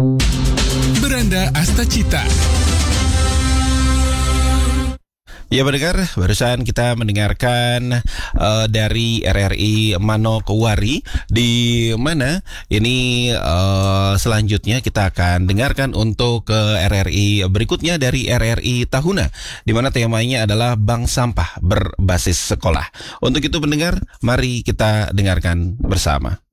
Beranda Astacita. Ya pendengar, barusan kita mendengarkan dari RRI Manokwari, di mana ini selanjutnya kita akan dengarkan untuk RRI berikutnya dari RRI Tahuna, di mana temanya adalah bank sampah berbasis sekolah. Untuk itu pendengar, mari kita dengarkan bersama.